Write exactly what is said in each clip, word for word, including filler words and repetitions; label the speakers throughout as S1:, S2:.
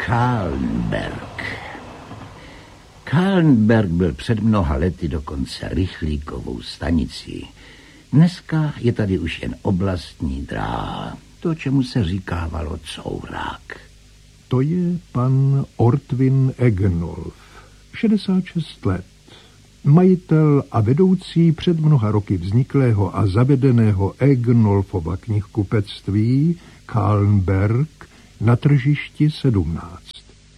S1: Kahlenberg. Kahlenberg byl před mnoha lety dokonce rychlíkovou stanicí. Dneska je tady už jen oblastní dráha, to, čemu se říkávalo courák.
S2: To je pan Ortwin Egnolf, šedesát šest let. Majitel a vedoucí před mnoha roky vzniklého a zavedeného Egnolfova knihkupectví Kahlenberg na tržišti sedmnáct.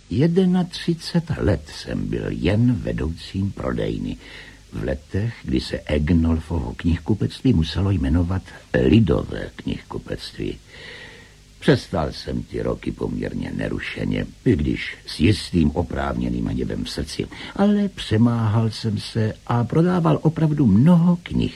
S1: třicet let jsem byl jen vedoucím prodejny. V letech, kdy se Egnolfovo knihkupectví muselo jmenovat Lidové knihkupectví. Přestal jsem ty roky poměrně nerušeně, i když s jistým oprávněným hněvem v srdci, ale přemáhal jsem se a prodával opravdu mnoho knih.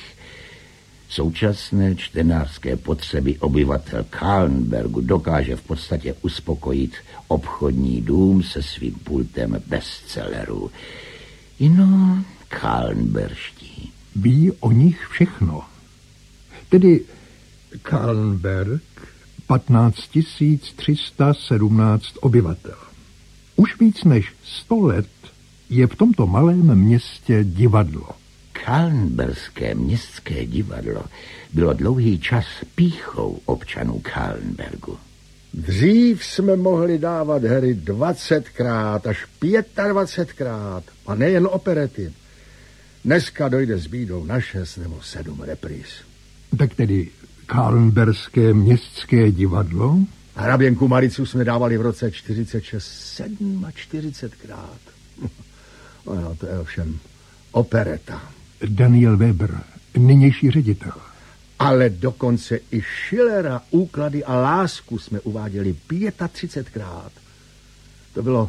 S1: Současné čtenářské potřeby obyvatel Kahlenbergu dokáže v podstatě uspokojit obchodní dům se svým pultem bestsellerů. Jino Kahlenberští.
S2: Ví o nich všechno. Tedy Kahlenberg patnáct tisíc tři sta sedmnáct obyvatel. Už víc než sto let je v tomto malém městě divadlo.
S1: Kahlenberské městské divadlo bylo dlouhý čas pýchou občanů Kahlenbergu.
S3: Dřív jsme mohli dávat hry dvacetkrát až dvacetpětkrát a nejen operety. Dneska dojde s bídou na šest nebo sedm repríz.
S2: Tak tedy Kahlenberské městské divadlo?
S3: Hraběnku Maricu jsme dávali v roce čtyřicet šest čtyřicetsedmkrát. No, to je ovšem opereta.
S2: Daniel Weber, nynější ředitel.
S3: Ale dokonce i Schillera, Úklady a lásku jsme uváděli třicetpětkrát. To bylo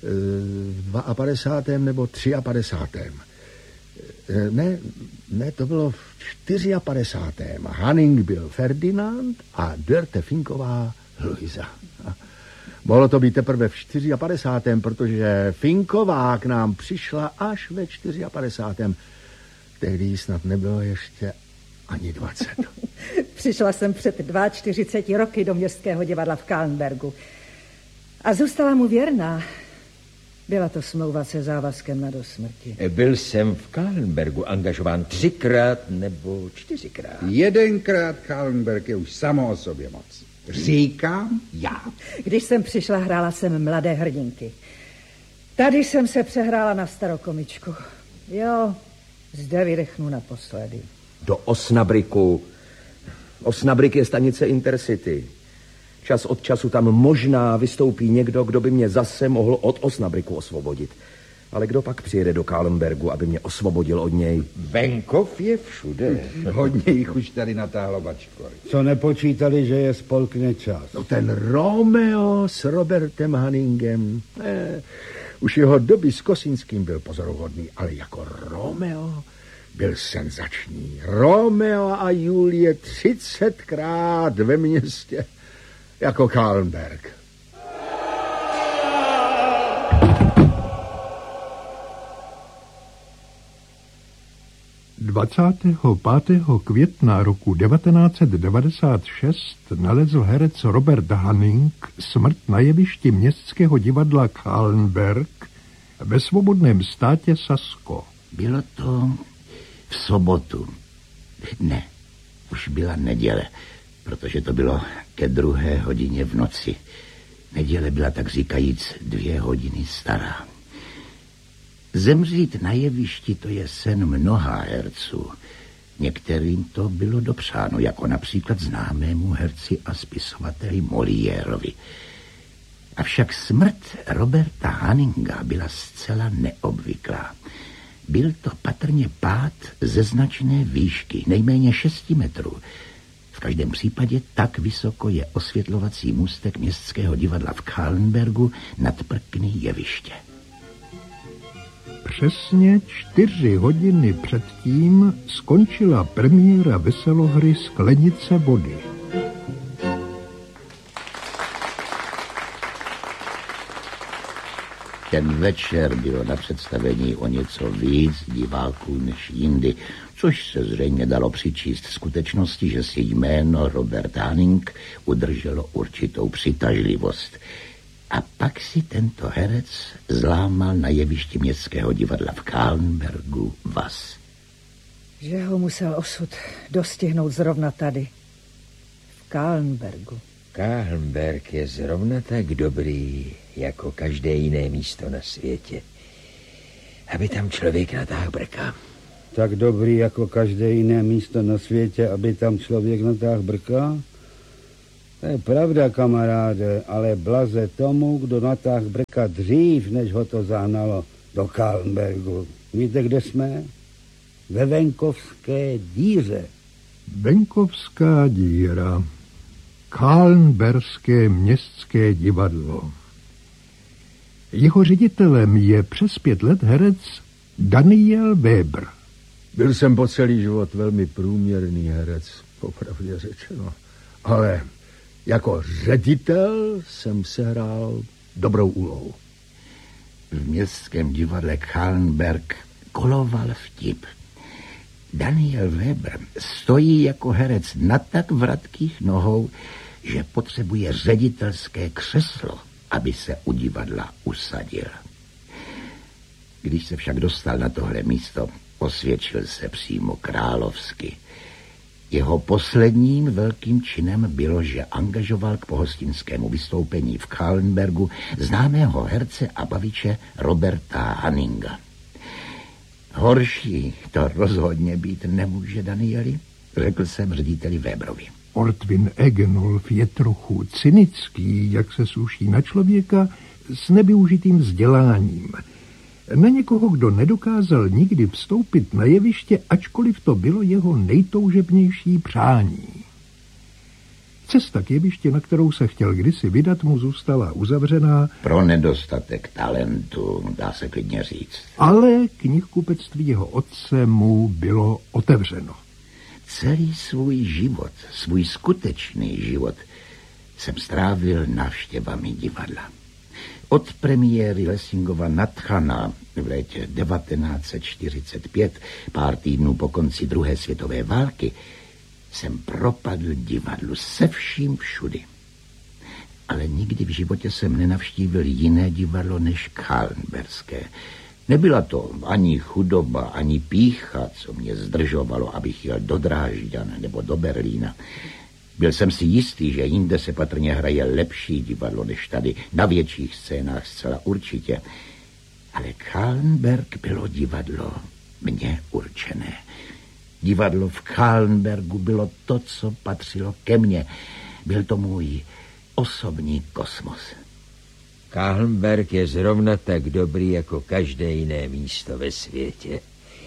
S3: v padesátém nebo padesátém třetím Ne, ne, to bylo v padesátém čtyřicátém Hanning byl Ferdinand a Dörte Finková Luisa. Mohlo to být teprve v padesátém čtvrtém protože Finková k nám přišla až ve padesátém čtvrtém Tehdy snad nebylo ještě ani dvacet.
S4: Přišla jsem před čtyřiceti dvěma roky do městského divadla v Kahlenbergu a zůstala mu věrná. Byla to smlouva se závazkem na dosmrti.
S5: Byl jsem v Kahlenbergu angažován třikrát nebo čtyřikrát.
S6: Jedenkrát Kahlenberg je už samo o sobě moc. Říkám já.
S4: Když jsem přišla, hrála jsem mladé hrdinky. Tady jsem se přehrála na starokomičku. Jo, zde vydechnu naposledy.
S5: Do Osnabriku. Osnabrik je stanice Intercity. Čas od času tam možná vystoupí někdo, kdo by mě zase mohl od Osnabriku osvobodit. Ale kdo pak přijede do Kahlenbergu, aby mě osvobodil od něj?
S6: Venkov je všude. Hodně jich už tady natáhlo bačkory.
S7: Co nepočítali, že je spolkne čas.
S3: No ten Romeo s Robertem Hanningem. Eh, už jeho doby s Kosinským byl pozoruhodný, ale jako Romeo byl senzační. Romeo a Julie třicetkrát ve městě jako Kahlenberg.
S2: dvacátého pátého května roku devatenáct set devadesát šest nalezl herec Robert Hanning smrt na jevišti městského divadla Kahlenberg ve svobodném státě Sasko.
S1: Bylo to v sobotu. Ne, už byla neděle, protože to bylo ke druhé hodině v noci. Neděle byla tak říkajíc dvě hodiny stará. Zemřít na jevišti, to je sen mnoha herců. Některým to bylo dopřáno, jako například známému herci a spisovateli Moliérovi. Avšak smrt Roberta Hanninga byla zcela neobvyklá. Byl to patrně pád ze značné výšky, nejméně šesti metrů. V každém případě tak vysoko je osvětlovací můstek městského divadla v Kahlenbergu nad prkny jeviště.
S2: Přesně čtyři hodiny předtím skončila premiéra veselohry Sklenice vody.
S1: Ten večer bylo na představení o něco víc diváků než jindy, což se zřejmě dalo přičíst skutečnosti, že si jméno Robert Hanning udrželo určitou přitažlivost. A pak si tento herec zlámal na jevišti Městského divadla v Kahlenbergu vaz.
S4: Že ho musel osud dostihnout zrovna tady, v Kahlenbergu.
S8: Kahlenberg je zrovna tak dobrý, jako každé jiné místo na světě. Aby tam člověk natáhl brka.
S7: Tak dobrý jako každé jiné místo na světě, aby tam člověk natáhl brka? To je pravda, kamaráde, ale blaze tomu, kdo natáhl brka dřív, než ho to zahnalo do Kahlenbergu. Víte, kde jsme? Ve venkovské díře.
S2: Venkovská díra. Kahlenberské městské divadlo. Jeho ředitelem je přes pět let herec Daniel Weber.
S3: Byl jsem po celý život velmi průměrný herec, popravdě řečeno. Ale jako ředitel jsem sehrál dobrou úlohu.
S1: V Městském divadle Kahlenberg koloval vtip. Daniel Weber stojí jako herec na tak vratkých nohou, že potřebuje ředitelské křeslo, aby se u divadla usadil. Když se však dostal na tohle místo, osvědčil se přímo královsky. Jeho posledním velkým činem bylo, že angažoval k pohostinskému vystoupení v Kahlenbergu známého herce a baviče Roberta Hanninga. Horší to rozhodně být nemůže, Danieli, řekl jsem řediteli Weberovi.
S2: Ortwin Egenolf je trochu cynický, jak se sluší na člověka, s nevyužitým vzděláním. Na někoho, kdo nedokázal nikdy vstoupit na jeviště, ačkoliv to bylo jeho nejtoužebnější přání. Cesta k jeviště, na kterou se chtěl kdysi vydat, mu zůstala uzavřená.
S1: Pro nedostatek talentu, dá se klidně říct.
S2: Ale knihkupectví jeho otce mu bylo otevřeno.
S1: Celý svůj život, svůj skutečný život, jsem strávil návštěvami divadla. Od premiéry Lessingova Natchana v létě devatenáct set čtyřicet pět, pár týdnů po konci druhé světové války, jsem propadl divadlu se vším všudy. Ale nikdy v životě jsem nenavštívil jiné divadlo než Kahlenberské. Nebyla to ani chudoba, ani pýcha, co mě zdržovalo, abych jel do Drážďan nebo do Berlína. Byl jsem si jistý, že jinde se patrně hraje lepší divadlo než tady, na větších scénách zcela určitě. Ale Kahlenberg bylo divadlo mně určené. Divadlo v Kahlenbergu bylo to, co patřilo ke mně. Byl to můj osobní kosmos.
S8: Kahlenberg je zrovna tak dobrý jako každé jiné místo ve světě.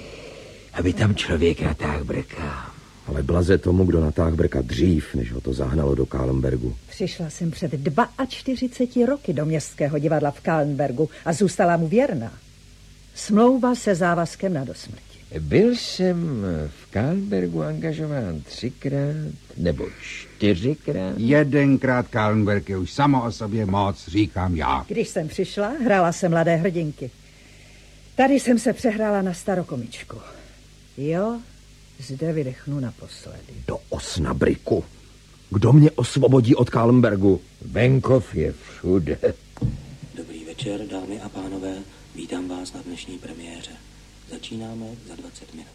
S8: Aby tam člověk natáhl brka.
S5: Ale blaze tomu, kdo natáhl brka dřív, než ho to zahnalo do Kahlenbergu.
S4: Přišla jsem před čtyřiceti dvěma roky do Městského divadla v Kahlenbergu a zůstala mu věrná. Smlouva se závazkem na dosmrti.
S8: Byl jsem v Kahlenbergu angažován třikrát nebo čtyřikrát.
S6: Jedenkrát Kahlenberg je už samo o sobě moc, říkám já.
S4: Když jsem přišla, hrála jsem mladé hrdinky. Tady jsem se přehrála na starokomičku. Jo, zde vydechnu naposledy.
S5: Do Osnabriku. Kdo mě osvobodí od Kahlenbergu?
S8: Venkov je všude.
S9: Dobrý večer, dámy a pánové. Vítám vás na dnešní premiéře. Začínáme za dvacet minut.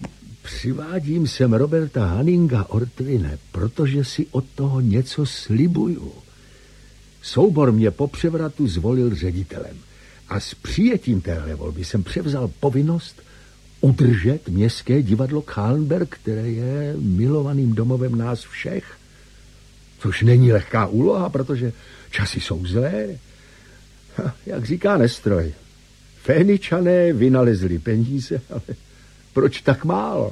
S3: Přivádím sem Roberta Hanninga, Ortwine, protože si od toho něco slibuju. Soubor mě po převratu zvolil ředitelem a s přijetím téhle volby jsem převzal povinnost udržet Městské divadlo Kahlenberg, které je milovaným domovem nás všech. Což není lehká úloha, protože časy jsou zlé. Ha, jak říká Nestroj, Féničané vynalezli peníze, ale proč tak málo?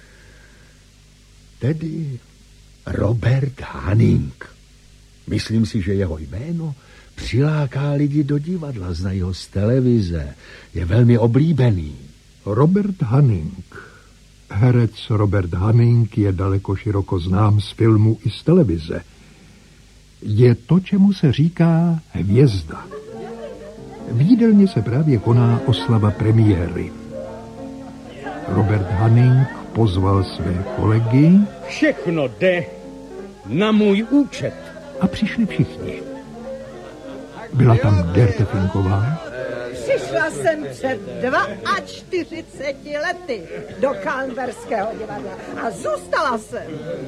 S3: Tedy Robert Hanning. Myslím si, že jeho jméno přiláká lidi do divadla, znají ho z televize, je velmi oblíbený.
S2: Robert Hanning. Herec Robert Hanning je daleko široko znám z filmu i z televize. Je to, čemu se říká hvězda. V jídelně se právě koná oslava premiéry. Robert Hanning pozval své kolegy.
S7: Všechno jde na můj účet.
S2: A přišli všichni. Byla tam Derte Finková?
S4: Přišla jsem před čtyřiceti dvěma lety do Kalnberského divadla a zůstala jsem.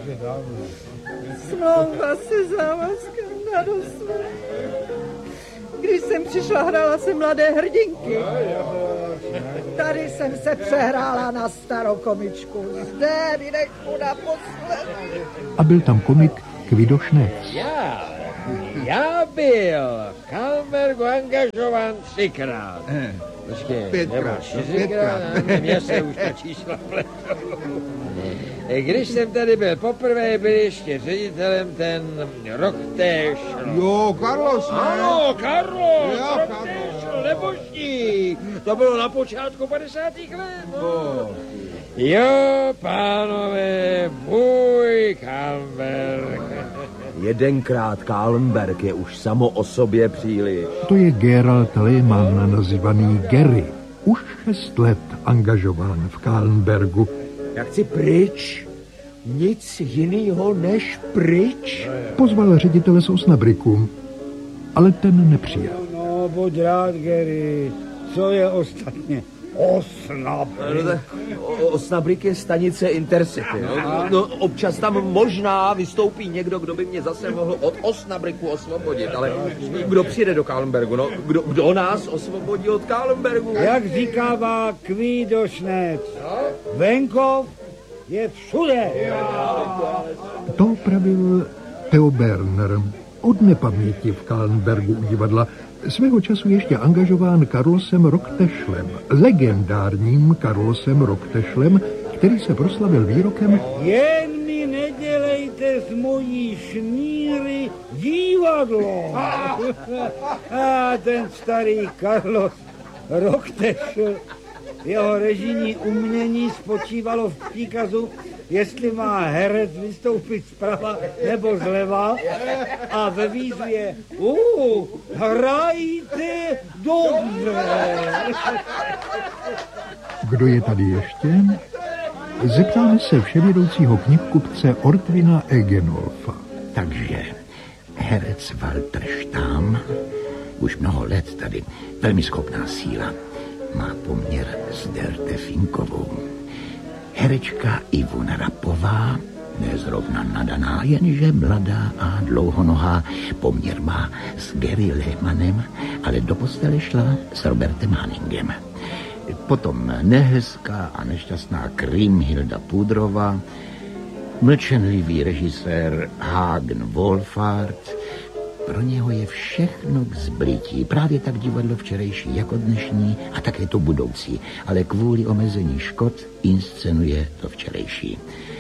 S4: Smlouva se závazkem na dosmrt. Když jsem přišla, hrála jsem mladé hrdinky. Tady jsem se přehrála na starou komičku. Zde vynechu naposled.
S2: A byl tam komik Kvido Šnec.
S8: Já, já byl v Kalnbergu angažován třikrát. Počkej,
S6: Pětkrát,
S8: čtyřikrát, mě se už ta čísla pletou. Když jsem tady byl poprvé, byl ještě ředitelem ten Roktéš.
S6: Jo, Carlos, ne?
S8: Ano, Carlos,
S6: Jo,
S8: Roktéš, nebožník. To bylo na počátku padesátých let. No. Jo, pánové, můj Kalnberg.
S5: Jedenkrát Kalnberg je už samo o sobě příliš.
S2: To je Gerald Lehmann, nazývaný Gary. Už šest let angažován v Kalnbergu.
S5: Já chci pryč. Nic jinýho než pryč.
S2: Pozval ředitele z Osnabriku, ale ten nepřijel.
S7: No, buď rád, Gary. Co je ostatně? Osnabrik.
S5: Osnabrik je stanice Intercity. No, no, občas tam možná vystoupí někdo, kdo by mě zase mohl od Osnabriku osvobodit, ale kdo přijde do Kalnbergu? No, kdo, kdo nás osvobodí od Kalnbergu?
S7: Jak říkává Kvido Šnec, venkov je všude.
S2: To pravil Theo Berner od nepaměti v Kalnbergu u divadla, svého času ještě angažován Carlosem Roktešlem, legendárním Carlosem Roktešlem, který se proslavil výrokem:
S7: Jen mi nedělejte z mojí šníry divadlo. A ten starý Carlos Roktešl, jeho režijní umění spočívalo v příkazu, jestli má herec vystoupit zprava nebo zleva, a ve výzvě uh, hrajte dobře.
S2: Kdo je tady ještě? Zeptáme se vševědoucího knihkupce Ortvina Egenolfa.
S1: Takže herec Walter Štám, už mnoho let tady, velmi schopná síla, má poměr s Derte Finkovou. Herečka Ivona Rapová, nezrovna nadaná, jenže mladá a dlouhonohá, poměr má s Gary Lehmannem, ale do postele šla s Robertem Hanningem. Potom nehezká a nešťastná Kriemhilda Pudrová, mlčenlivý režisér Hagen Wolfart. Pro něho je všechno k zblití. Právě tak divadlo včerejší jako dnešní a také to budoucí. Ale kvůli omezení škod inscenuje to včerejší.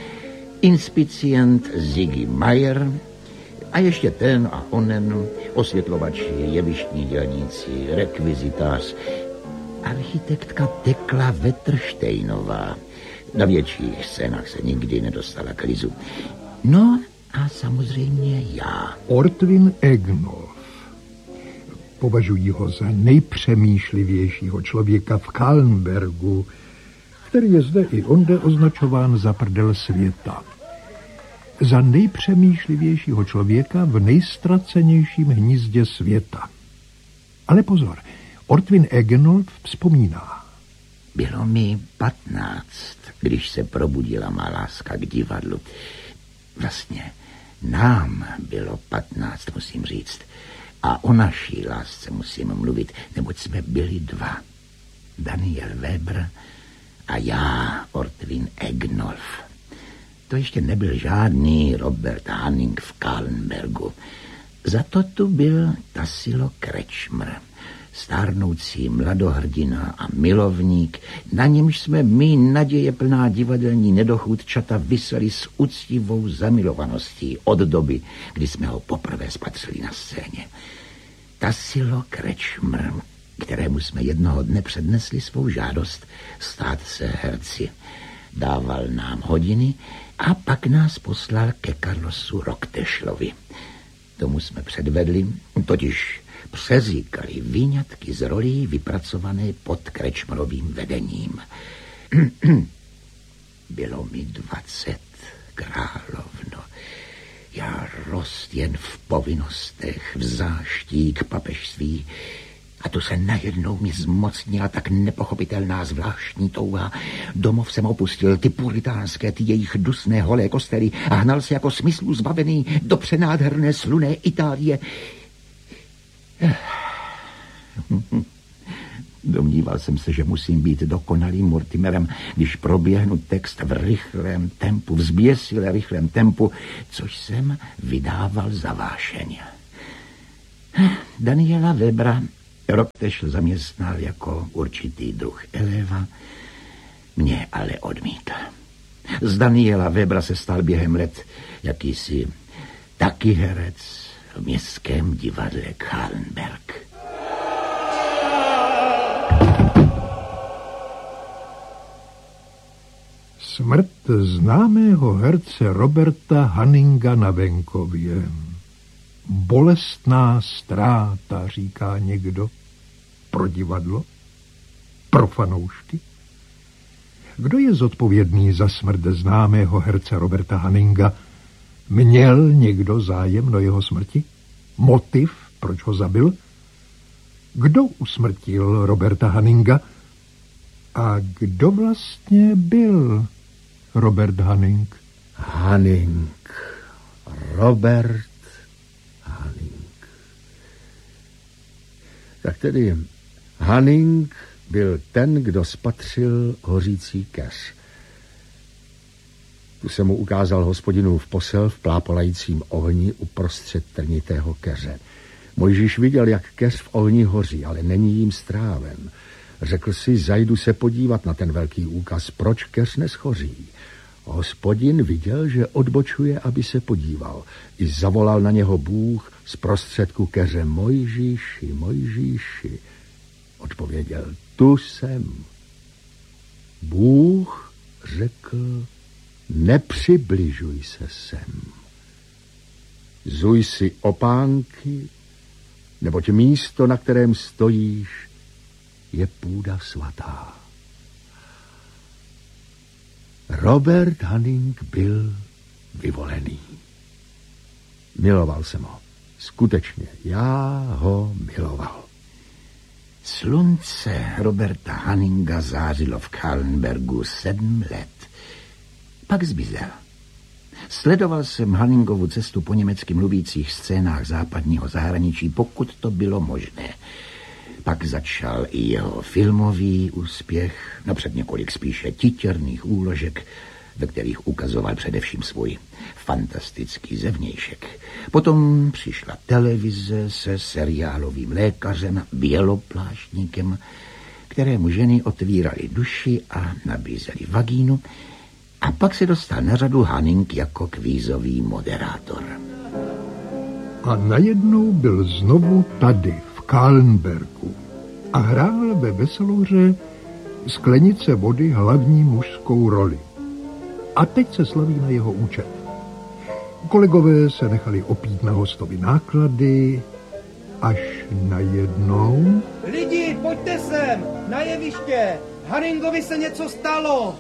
S1: Inspicient Ziggy Meyer a ještě ten a onen, osvětlovači, jevištní dělníci, rekvizitář, architektka Tekla Wettersteinová. Na větších scénách se nikdy nedostala k lizu. No a samozřejmě já.
S2: Ortvin Egenolf. Považují ho za nejpřemýšlivějšího člověka v Kalnbergu, který je zde i onde označován za prdel světa. Za nejpřemýšlivějšího člověka v nejztracenějším hnízdě světa. Ale pozor, Ortvin Egenolf vzpomíná.
S1: Bylo mi patnáct, když se probudila má láska k divadlu. Vlastně nám bylo patnáct, musím říct. A o naší lásce musím mluvit, neboť jsme byli dva. Daniel Weber a já, Ortvin Egenolf. To ještě nebyl žádný Robert Hanning v Kalnbergu. Za to tu byl Tassilo Kretschmer, stárnoucí mladohrdina a milovník, na němž jsme my nadějeplná divadelní nedochůdčata viseli s úctivou zamilovaností od doby, kdy jsme ho poprvé spatřili na scéně. Tassilo Kretschmer, kterému jsme jednoho dne přednesli svou žádost stát se herci, dával nám hodiny a pak nás poslal ke Carlosu Roktešlovi. Tomu jsme předvedli, totiž přezíkali výňatky z rolí vypracované pod Kretschmerovým vedením. Bylo mi dvacet, královno. Já rost jen v povinnostech, v záští k papežství. A tu se najednou mi zmocnila tak nepochopitelná zvláštní touha. Domov jsem opustil, ty puritánské, ty jejich dusné holé kostely a hnal se jako smyslu zbavený do přenádherné sluné Itálie. Domníval jsem se, že musím být dokonalým Mortimerem, když proběhnu text v rychlém tempu, v zběsile rychlém tempu, což jsem vydával za vášeň. Daniela Webera Roktež zaměstnal jako určitý druh eleva, mě ale odmítl. Z Daniela Webera se stal během let jakýsi taky herec v městském divadle Kahlenberg.
S2: Smrt známého herce Roberta Hanninga na venkově. Bolestná ztráta, říká někdo. Pro divadlo? Pro fanoušky? Kdo je zodpovědný za smrt známého herce Roberta Hanninga? Měl někdo zájem do jeho smrti? Motiv, proč ho zabil? Kdo usmrtil Roberta Hanninga? A kdo vlastně byl Robert Hanning?
S3: Hanning. Robert Hanning. Tak tedy Hanning byl ten, kdo spatřil hořící keř. Tu se mu ukázal hospodinův posel v plápolajícím ohni uprostřed trnitého keře. Mojžíš viděl, jak keř v ohni hoří, ale není jim stráven. Řekl si, zajdu se podívat na ten velký úkaz, proč keř neschoří. Hospodin viděl, že odbočuje, aby se podíval. I zavolal na něho Bůh z prostředku keře: Mojžíši, Mojžíši. Odpověděl: tu jsem. Bůh řekl: nepřibližuj se sem. Zuj si opánky, neboť místo, na kterém stojíš, je půda svatá. Robert Hanning byl vyvolený. Miloval jsem ho. Skutečně, já ho miloval.
S1: Slunce Roberta Hanninga zářilo v Kahlenbergu sedm let. Pak zmizel. Sledoval jsem Hanningovu cestu po německy mluvících scénách západního zahraničí, pokud to bylo možné. Pak začal i jeho filmový úspěch, napřed několik spíše titěrných úložek, ve kterých ukazoval především svůj fantastický zevnějšek. Potom přišla televize se seriálovým lékařem, běloplášníkem, kterému ženy otvíraly duši a nabízely vagínu, a pak se dostal na řadu Hanning jako kvízový moderátor.
S2: A najednou byl znovu tady, v Kahlenbergu, a hrál ve Veselouře Sklenice vody hlavní mužskou roli. A teď se slaví na jeho účet. Kolegové se nechali opít na hostovi náklady, až najednou...
S10: Lidi, pojďte sem, na jeviště, Hanningovi se něco stalo.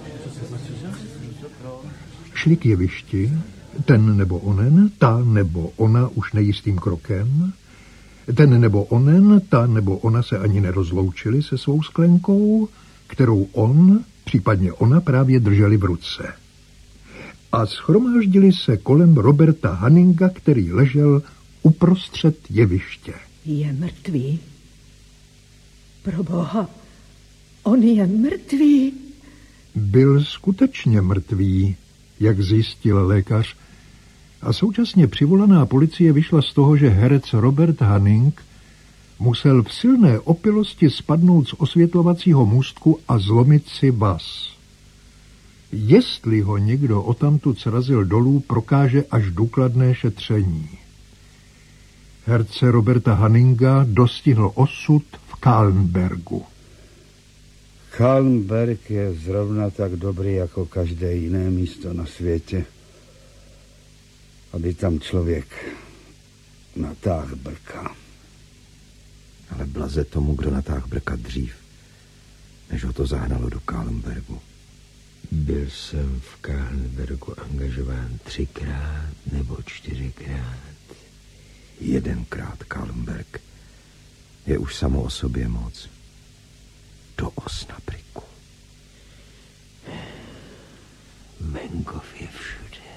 S2: Šli k jevišti, ten nebo onen, ta nebo ona už nejistým krokem. Ten nebo onen, ta nebo ona se ani nerozloučili se svou sklenkou, kterou on, případně ona, právě drželi v ruce. A shromáždili se kolem Roberta Hanninga, který ležel uprostřed jeviště.
S4: Je mrtvý. Proboha, on je mrtvý.
S2: Byl skutečně mrtvý, jak zjistil lékař, a současně přivolaná policie vyšla z toho, že herec Robert Hanning musel v silné opilosti spadnout z osvětlovacího můstku a zlomit si vaz. Jestli ho někdo odtamtud srazil dolů, prokáže až důkladné šetření. Herce Roberta Hanninga dostihl osud v Kahlenbergu.
S7: Kahlenberg je zrovna tak dobrý jako každé jiné místo na světě, aby tam člověk natáhl brka.
S5: Ale blaze tomu, kdo natáhl brka dřív, než ho to zahnalo do Kahlenbergu.
S11: Byl jsem v Kahlenbergu angažován třikrát nebo čtyřikrát.
S3: Jedenkrát Kahlenberg je už samo o sobě moc. Do Osnabriku.
S11: Menkov je všude.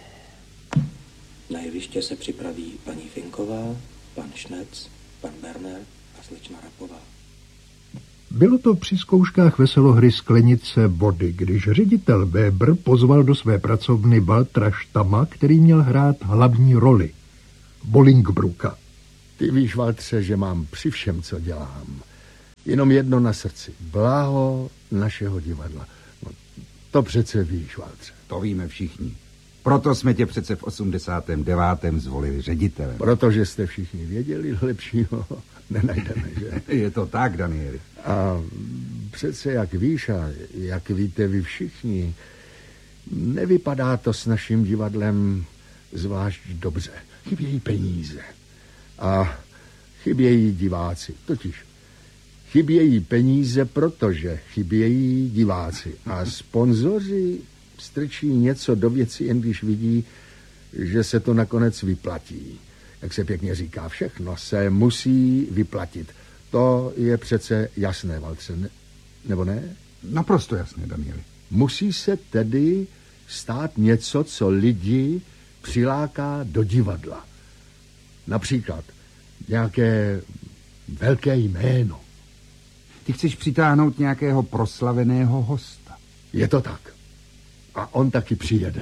S9: Na jeviště se připraví paní Finková, pan Šnec, pan Berner a slečna Rapová.
S2: Bylo to při zkouškách veselohry Sklenice vody, když ředitel Weber pozval do své pracovny Waltera Štama, který měl hrát hlavní roli. Bolingbruka.
S3: Ty víš, Valtře, že mám při všem, co dělám, jenom jedno na srdci. Blaho našeho divadla. No, to přece víš, Valtře.
S6: To víme všichni. Proto jsme tě přece v osmdesátém devátém zvolili ředitelem.
S3: Protože jste všichni věděli, lepšího nenajdeme, že?
S6: Je to tak, Danieli.
S3: A přece, jak víš a jak víte vy všichni, nevypadá to s naším divadlem zvlášť dobře. Chybějí peníze. A chybějí diváci. Totiž chybějí peníze, protože chybějí diváci. A sponzoři strčí něco do věci, jen když vidí, že se to nakonec vyplatí. Jak se pěkně říká, všechno se musí vyplatit. To je přece jasné, Valtře, ne? Nebo ne?
S6: Naprosto jasné, Danieli.
S3: Musí se tedy stát něco, co lidi přiláká do divadla. Například nějaké velké jméno.
S6: Ty chceš přitáhnout nějakého proslaveného hosta.
S3: Je to tak. A on taky přijede.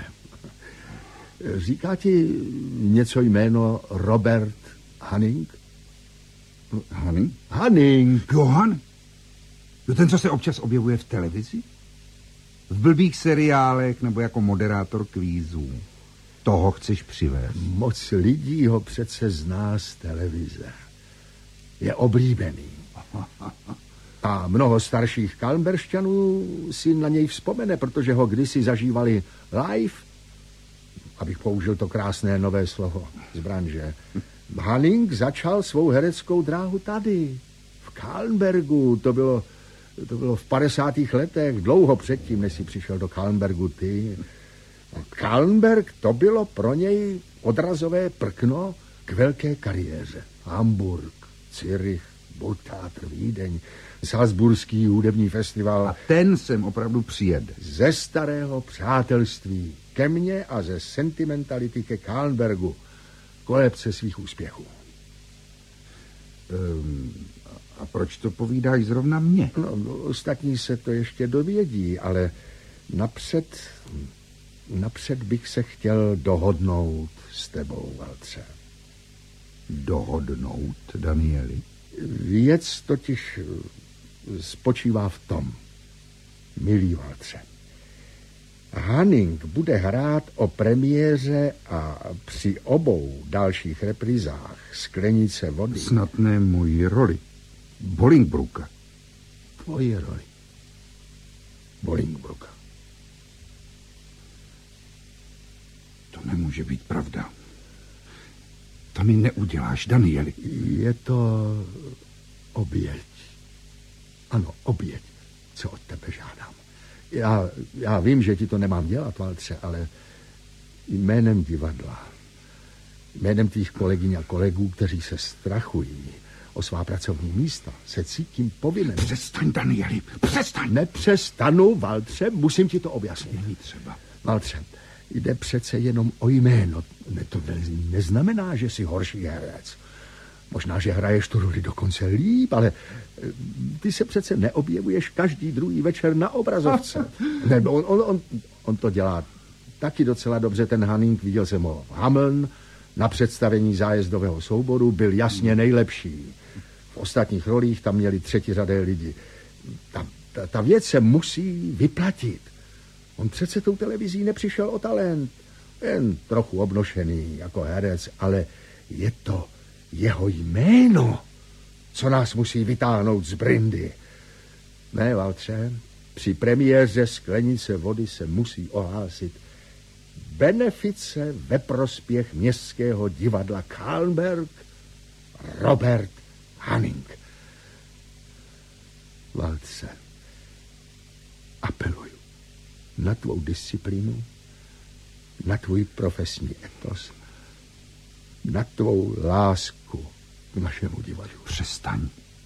S3: Říká ti něco jméno Robert Hanning?
S6: Hanning?
S3: Hanning.
S6: Johan? Jo, ten, co se občas objevuje v televizi? V blbých seriálech nebo jako moderátor kvízů. Toho chceš přivést?
S3: Moc lidí ho přece zná z televize. Je oblíbený. A mnoho starších Kalmberšťanů si na něj vzpomene, protože ho kdysi zažívali live, abych použil to krásné nové slovo z branže. Hanning začal svou hereckou dráhu tady, v Kahlenbergu. To bylo, to bylo v padesátých letech, dlouho předtím, než si přišel do Kahlenbergu ty. Kahlenberg, to bylo pro něj odrazové prkno k velké kariéře. Hamburg, Zürich, Burgtheater, Vídeň, Salzburský hudební festival.
S6: A ten sem opravdu přijede.
S3: Ze starého přátelství ke mně a ze sentimentality ke Kahlenbergu. Kolebce svých úspěchů.
S6: Um, a proč to povídáš zrovna mě?
S3: No, ostatní se to ještě dovědí, ale napřed, napřed bych se chtěl dohodnout s tebou, Valtře.
S6: Dohodnout, Danieli?
S3: Věc totiž spočívá v tom, milý Valtře. Hanning bude hrát o premiéře a při obou dalších reprizách Sklenice vody.
S6: Snad ne moji roli. Bolingbruka.
S3: Tvoji roli. Bolingbruka.
S6: To nemůže být pravda. To mi neuděláš, Danieli.
S3: Je to oběť. Ano, oběť, co od tebe žádám. Já, já vím, že ti to nemám dělat, Valtře, ale jménem divadla, jménem tvých kolegyň a kolegů, kteří se strachují o svá pracovní místa, se cítím povinen.
S6: Přestaň, Danieli, přestaň.
S3: Nepřestanu, Valtře, musím ti to objasnit.
S6: Není třeba.
S3: Valtře, jde přece jenom o jméno. Ne, to ne, neznamená, že jsi horší herec. Možná, že hraješ tu roli dokonce líp, ale ty se přece neobjevuješ každý druhý večer na obrazovce. Ne, on, on, on, on to dělá taky docela dobře, ten Hanning. Viděl jsem ho v Hameln, na představení zájezdového souboru, byl jasně nejlepší. V ostatních rolích tam měli třetiřadé lidi. Ta, ta, ta věc se musí vyplatit. On přece tou televizí nepřišel o talent. Jen trochu obnošený jako herec, ale je to jeho jméno, co nás musí vytáhnout z brindy. Ne, Valtře, při premiéře Sklenice vody se musí ohlásit benefice ve prospěch městského divadla Kahlenberg Robert Hanning. Valtře, apeluju. na tvou disciplínu, na tvůj profesní etos, na tvou lásku k našemu divadlu.
S2: Přestaň.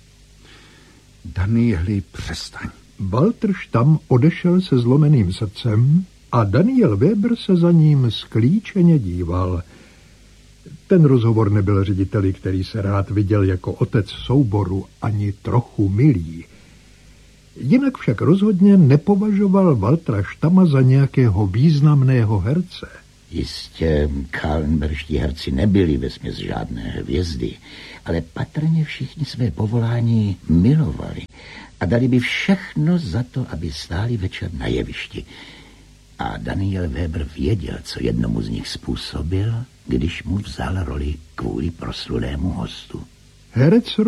S2: Danieli, přestaň. Walter Stamm odešel se zlomeným srdcem a Daniel Weber se za ním sklíčeně díval. Ten rozhovor nebyl řediteli, který se rád viděl jako otec souboru, ani trochu milý. Jinak však rozhodně nepovažoval Waltera Stamma za nějakého významného herce.
S1: Jistě kalnberští herci nebyli vesměs žádné hvězdy, ale patrně všichni své povolání milovali a dali by všechno za to, aby stáli večer na jevišti. A Daniel Weber věděl, co jednomu z nich způsobil, když mu vzal roli kvůli proslulému hostu.
S2: Herec